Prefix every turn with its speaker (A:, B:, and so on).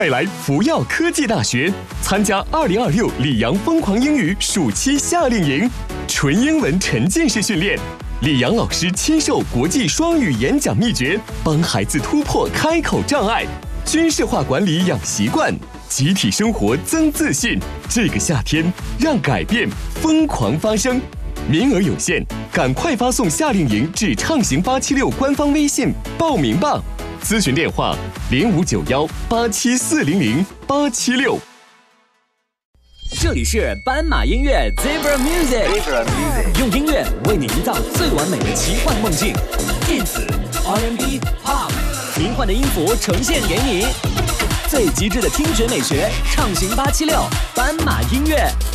A: 带来福耀科技大学，参加2026里昂疯狂英语暑期夏令营，纯英文沉浸式训练。李阳老师亲授国际双语演讲秘诀，帮孩子突破开口障碍，军事化管理养习惯，集体生活增自信。这个夏天，让改变疯狂发生。名额有限，赶快发送夏令营至畅行876官方微信报名吧。咨询电话059187400876。
B: 这里是斑马音乐 Zebra Music， 用音乐为你营造最完美的奇幻梦境，电子、R&B、Pop， 迷幻的音符呈现给你，最极致的听觉美学，畅行876斑马音乐。